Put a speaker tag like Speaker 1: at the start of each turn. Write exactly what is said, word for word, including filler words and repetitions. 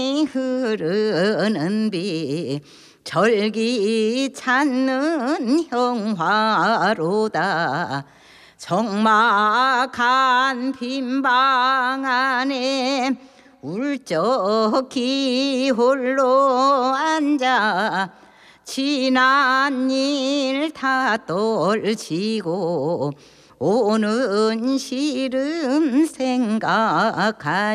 Speaker 1: 흐르는 비 절기 찾는 형화로다. 적막한 빈방 안에 울적히 홀로 앉아 지난 일 다 떨치고 오는 시름 생각하니